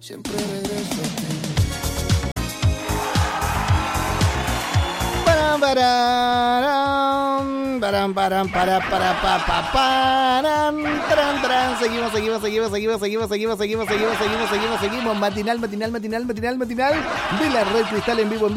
Siempre regreso a ti. Seguimos. Matinal de la Red Cristal en vivo.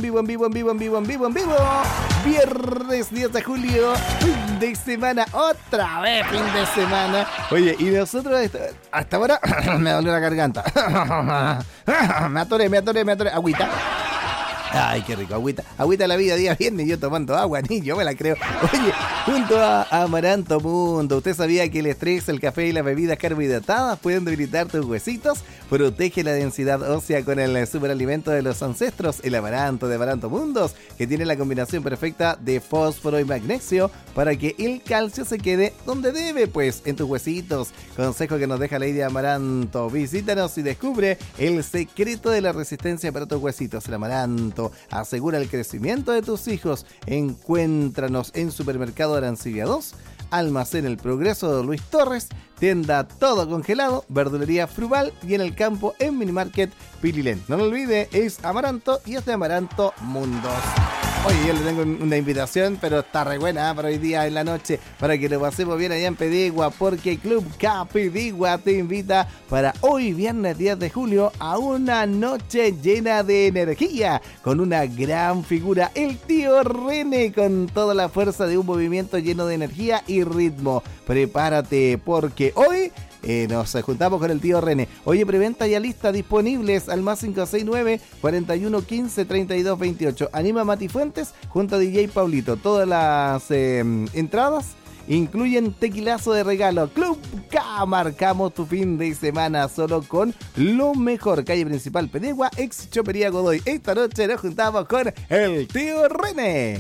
Viernes 10 de julio, fin de semana, otra vez fin de semana. Oye, y nosotros hasta ahora me dolió la garganta. Me atoré. Agüita. Ay, qué rico, agüita la vida, día viernes, yo tomando agua, ni yo me la creo. Oye, junto a Amaranto Mundo, ¿usted sabía que el estrés, el café y las bebidas carbohidratadas pueden debilitar tus huesitos? Protege la densidad ósea con el superalimento de los ancestros, el Amaranto de Amaranto Mundos, que tiene la combinación perfecta de fósforo y magnesio para que el calcio se quede donde debe, pues, en tus huesitos. Consejo que nos deja Lady Amaranto. Visítanos y descubre el secreto de la resistencia para tus huesitos. El Amaranto asegura el crecimiento de tus hijos. Encuéntranos en Supermercado Arancibia 2, Almacén El Progreso de Luis Torres, tienda Todo Congelado, Verdulería Frugal y en el campo en Minimarket Pililén. No lo olvide, es Amaranto y es de Amaranto Mundos. Oye, yo le tengo una invitación, pero está re buena para hoy día en la noche, para que lo pasemos bien allá en Pedigua, porque Club K Pedigua te invita para hoy, viernes 10 de julio, a una noche llena de energía, con una gran figura, el tío René, con toda la fuerza de un movimiento lleno de energía y ritmo. Prepárate, porque hoy nos juntamos con el tío René. Oye, preventa ya lista, disponibles al más 569 41 15 32 28. Anima Mati Fuentes junto a DJ Paulito. Todas las entradas incluyen tequilazo de regalo. Club K, marcamos tu fin de semana solo con lo mejor. Calle principal Pedegua, ex Chopería Godoy. Esta noche nos juntamos con el tío René.